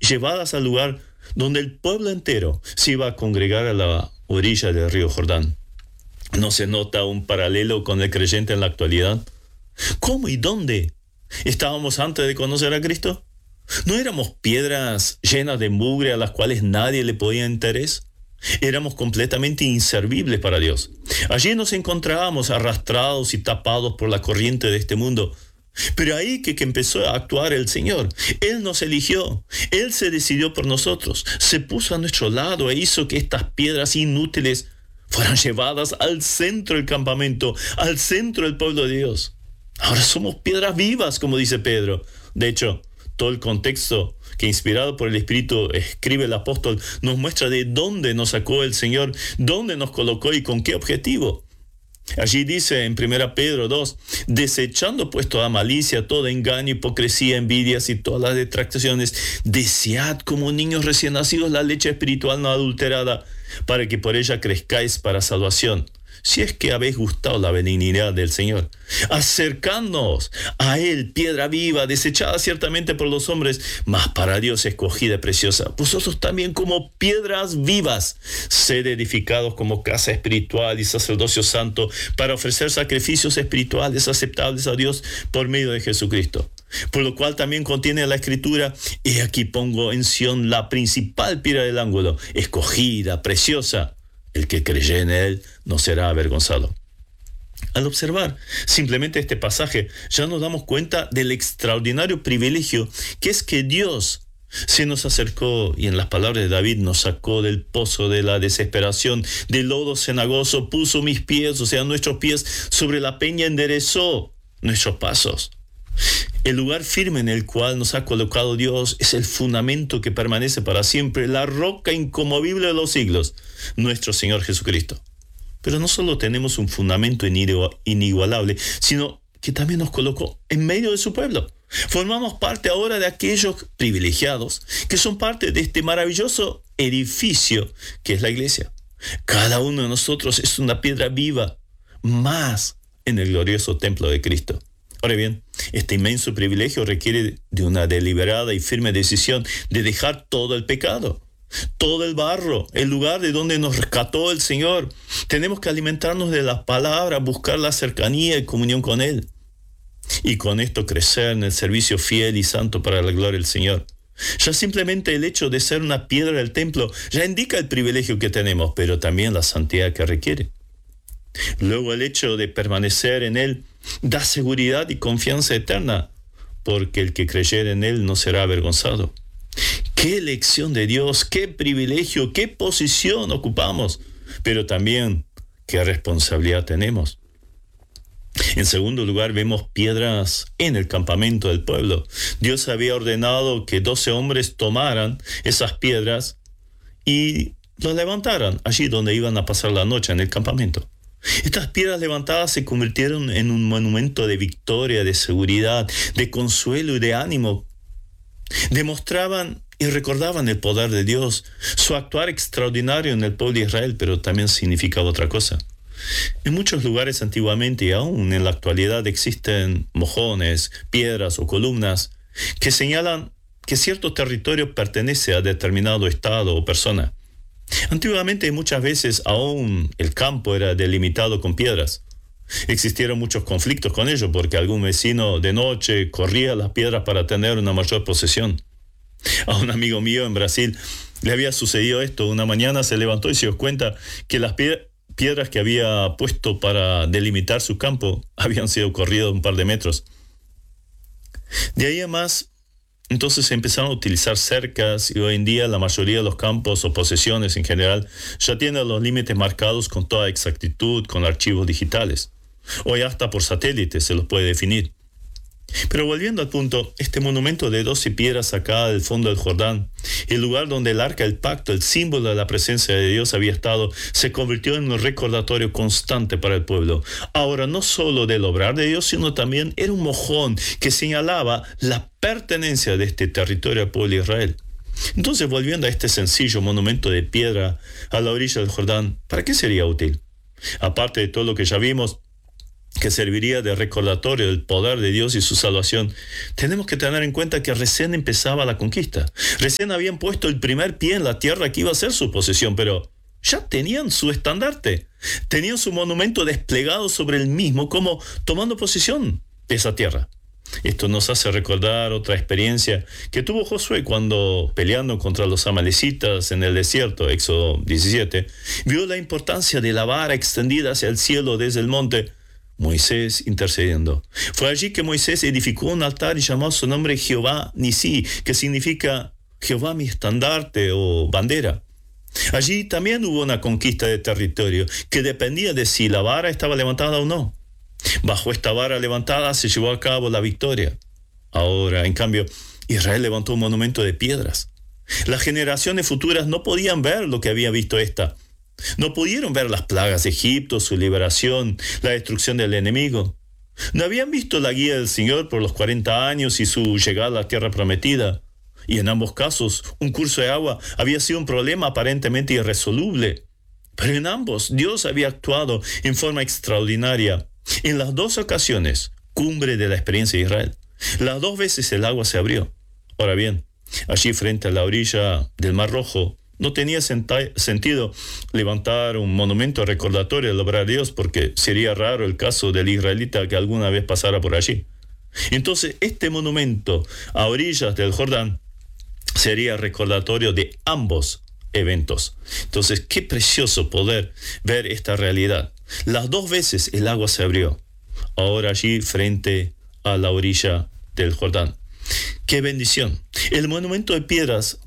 llevadas al lugar donde el pueblo entero se iba a congregar a la orilla del río Jordán. ¿No se nota un paralelo con el creyente en la actualidad? ¿Cómo y dónde estábamos antes de conocer a Cristo? ¿No éramos piedras llenas de mugre a las cuales nadie le podía interés? Éramos completamente inservibles para Dios. Allí nos encontrábamos arrastrados y tapados por la corriente de este mundo. Pero ahí que empezó a actuar el Señor. Él nos eligió, Él se decidió por nosotros, se puso a nuestro lado e hizo que estas piedras inútiles fueran llevadas al centro del campamento, al centro del pueblo de Dios. Ahora somos piedras vivas, como dice Pedro. De hecho, todo el contexto que inspirado por el Espíritu escribe el apóstol nos muestra de dónde nos sacó el Señor, dónde nos colocó y con qué objetivo. Allí dice en 1 Pedro 2, desechando pues toda malicia, todo engaño, hipocresía, envidias y todas las detracciones, desead como niños recién nacidos la leche espiritual no adulterada, para que por ella crezcáis para salvación, si es que habéis gustado la benignidad del Señor. Acercándonos a Él, piedra viva, desechada ciertamente por los hombres, mas para Dios escogida y preciosa. Vosotros también como piedras vivas, sed edificados como casa espiritual y sacerdocio santo, para ofrecer sacrificios espirituales aceptables a Dios por medio de Jesucristo. Por lo cual también contiene la Escritura, he aquí pongo en Sión la principal piedra del ángulo, escogida, preciosa. El que creye en Él no será avergonzado. Al observar simplemente este pasaje, ya nos damos cuenta del extraordinario privilegio que es que Dios se nos acercó y en las palabras de David nos sacó del pozo de la desesperación, del lodo cenagoso, puso mis pies, o sea, nuestros pies sobre la peña, enderezó nuestros pasos. El lugar firme en el cual nos ha colocado Dios es el fundamento que permanece para siempre, la roca inconmovible de los siglos, nuestro Señor Jesucristo. Pero no solo tenemos un fundamento inigualable, sino que también nos colocó en medio de su pueblo. Formamos parte ahora de aquellos privilegiados que son parte de este maravilloso edificio que es la iglesia. Cada uno de nosotros es una piedra viva más en el glorioso templo de Cristo. Ahora bien, este inmenso privilegio requiere de una deliberada y firme decisión de dejar todo el pecado, todo el barro, el lugar de donde nos rescató el Señor. Tenemos que alimentarnos de la palabra, buscar la cercanía y comunión con Él. Y con esto crecer en el servicio fiel y santo para la gloria del Señor. Ya simplemente el hecho de ser una piedra del templo ya indica el privilegio que tenemos, pero también la santidad que requiere. Luego el hecho de permanecer en Él da seguridad y confianza eterna, porque el que creyere en Él no será avergonzado. ¡Qué elección de Dios! ¡Qué privilegio! ¡Qué posición ocupamos! Pero también, ¿qué responsabilidad tenemos? En segundo lugar, vemos piedras en el campamento del pueblo. Dios había ordenado que 12 hombres tomaran esas piedras y las levantaran allí donde iban a pasar la noche en el campamento. Estas piedras levantadas se convirtieron en un monumento de victoria, de seguridad, de consuelo y de ánimo. Demostraban y recordaban el poder de Dios, su actuar extraordinario en el pueblo de Israel, pero también significaba otra cosa. En muchos lugares antiguamente y aún en la actualidad existen mojones, piedras o columnas que señalan que cierto territorio pertenece a determinado estado o persona. Antiguamente muchas veces aún el campo era delimitado con piedras. Existieron muchos conflictos con ello porque algún vecino de noche corría las piedras para tener una mayor posesión. A un amigo mío en Brasil le había sucedido esto. Una mañana se levantó y se dio cuenta que las piedras que había puesto para delimitar su campo habían sido corridas un par de metros. De ahí en más, entonces se empezaron a utilizar cercas y hoy en día la mayoría de los campos o posesiones en general ya tienen los límites marcados con toda exactitud con archivos digitales. Hoy hasta por satélite se los puede definir. Pero volviendo al punto, este monumento de 12 piedras sacada del fondo del Jordán, el lugar donde el arca del pacto, el símbolo de la presencia de Dios había estado, se convirtió en un recordatorio constante para el pueblo. Ahora no solo del obrar de Dios, sino también era un mojón que señalaba la pertenencia de este territorio al pueblo de Israel. Entonces, volviendo a este sencillo monumento de piedra a la orilla del Jordán, ¿para qué sería útil? Aparte de todo lo que ya vimos, que serviría de recordatorio del poder de Dios y su salvación, tenemos que tener en cuenta que recién empezaba la conquista. Recién habían puesto el primer pie en la tierra que iba a ser su posesión, pero ya tenían su estandarte, tenían su monumento desplegado sobre el mismo, como tomando posesión de esa tierra. Esto nos hace recordar otra experiencia que tuvo Josué cuando, peleando contra los amalecitas en el desierto, Éxodo 17, vio la importancia de la vara extendida hacia el cielo desde el monte, Moisés intercediendo. Fue allí que Moisés edificó un altar y llamó su nombre Jehová Nisí, que significa Jehová mi estandarte o bandera. Allí también hubo una conquista de territorio que dependía de si la vara estaba levantada o no. Bajo esta vara levantada se llevó a cabo la victoria. Ahora, en cambio, Israel levantó un monumento de piedras. Las generaciones futuras no podían ver lo que había visto esta. No pudieron ver las plagas de Egipto, su liberación, la destrucción del enemigo. No habían visto la guía del Señor por los 40 años y su llegada a la tierra prometida. Y en ambos casos, un curso de agua había sido un problema aparentemente irresoluble. Pero en ambos, Dios había actuado en forma extraordinaria. En las dos ocasiones, cumbre de la experiencia de Israel, las dos veces el agua se abrió. Ahora bien, allí frente a la orilla del Mar Rojo, no tenía sentido levantar un monumento recordatorio del obrar de Dios, porque sería raro el caso del israelita que alguna vez pasara por allí. Entonces, este monumento a orillas del Jordán sería recordatorio de ambos eventos. Entonces, qué precioso poder ver esta realidad. Las dos veces el agua se abrió, ahora allí frente a la orilla del Jordán. ¡Qué bendición! El monumento de piedras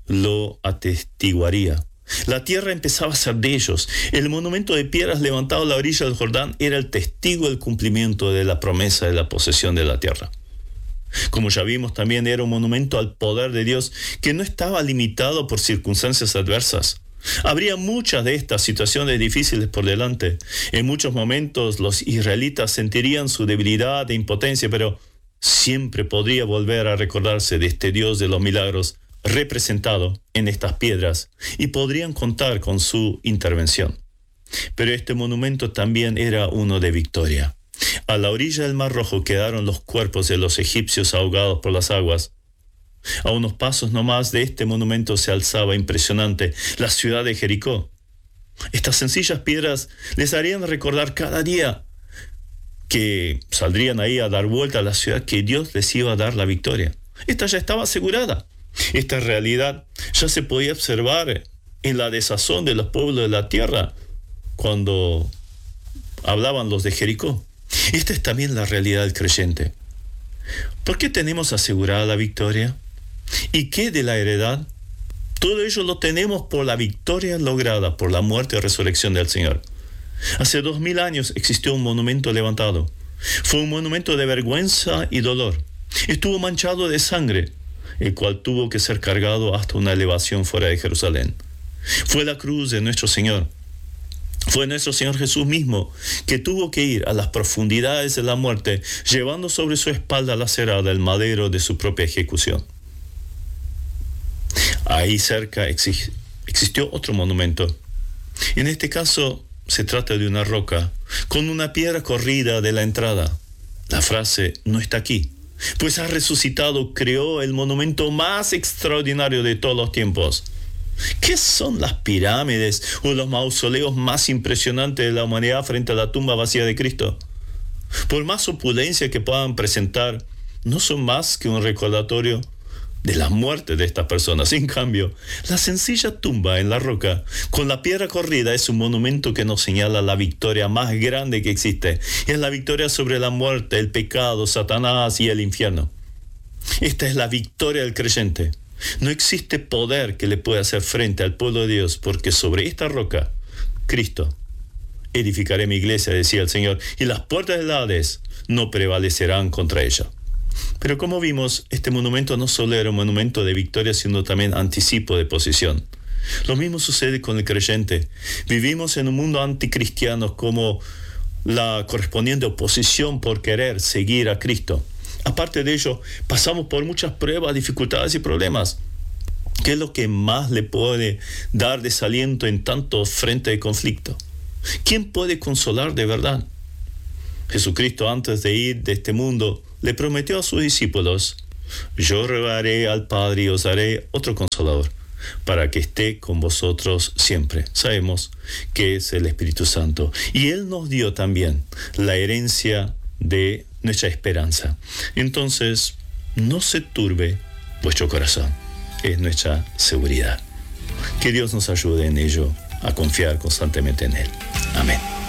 lo atestiguaría. La tierra empezaba a ser de ellos. El monumento de piedras levantado a la orilla del Jordán era el testigo del cumplimiento de la promesa de la posesión de la tierra. Como ya vimos, también era un monumento al poder de Dios que no estaba limitado por circunstancias adversas. Habría muchas de estas situaciones difíciles por delante. En muchos momentos los israelitas sentirían su debilidad e impotencia, pero siempre podría volver a recordarse de este Dios de los milagros representado en estas piedras y podrían contar con su intervención. Pero este monumento también era uno de victoria. A la orilla del Mar Rojo quedaron los cuerpos de los egipcios ahogados por las aguas. A unos pasos nomás de este monumento se alzaba impresionante la ciudad de Jericó. Estas sencillas piedras les harían recordar cada día que saldrían ahí a dar vuelta a la ciudad, que Dios les iba a dar la victoria. Esta ya estaba asegurada. Esta realidad ya se podía observar en la desazón de los pueblos de la tierra cuando hablaban los de Jericó. Esta es también la realidad del creyente. ¿Por qué tenemos asegurada la victoria? ¿Y qué de la heredad? Todo ello lo tenemos por la victoria lograda por la muerte y resurrección del Señor. Hace 2000 años existió un monumento levantado. Fue un monumento de vergüenza y dolor. Estuvo manchado de sangre, el cual tuvo que ser cargado hasta una elevación fuera de Jerusalén. Fue la cruz de nuestro Señor. Fue nuestro Señor Jesús mismo que tuvo que ir a las profundidades de la muerte, llevando sobre su espalda lacerada el madero de su propia ejecución. Ahí cerca existió otro monumento. En este caso se trata de una roca con una piedra corrida de la entrada. La frase no está aquí, pues ha resucitado, creó el monumento más extraordinario de todos los tiempos. ¿Qué son las pirámides o los mausoleos más impresionantes de la humanidad frente a la tumba vacía de Cristo? Por más opulencia que puedan presentar, no son más que un recordatorio de la muerte de estas personas. En cambio, la sencilla tumba en la roca con la piedra corrida es un monumento que nos señala la victoria más grande que existe. Es la victoria sobre la muerte, el pecado, Satanás y el infierno. Esta es la victoria del creyente. No existe poder que le pueda hacer frente al pueblo de Dios, porque sobre esta roca, Cristo, edificaré mi iglesia, decía el Señor, y las puertas del Hades no prevalecerán contra ella. Pero como vimos, este monumento no solo era un monumento de victoria, sino también anticipo de posesión. Lo mismo sucede con el creyente. Vivimos en un mundo anticristiano como la correspondiente oposición por querer seguir a Cristo. Aparte de ello, pasamos por muchas pruebas, dificultades y problemas. ¿Qué es lo que más le puede dar desaliento en tantos frentes de conflicto? ¿Quién puede consolar de verdad? Jesucristo, antes de ir de este mundo, le prometió a sus discípulos: yo rogaré al Padre y os daré otro Consolador, para que esté con vosotros siempre. Sabemos que es el Espíritu Santo. Y Él nos dio también la herencia de nuestra esperanza. Entonces, no se turbe vuestro corazón. Es nuestra seguridad. Que Dios nos ayude en ello, a confiar constantemente en Él. Amén.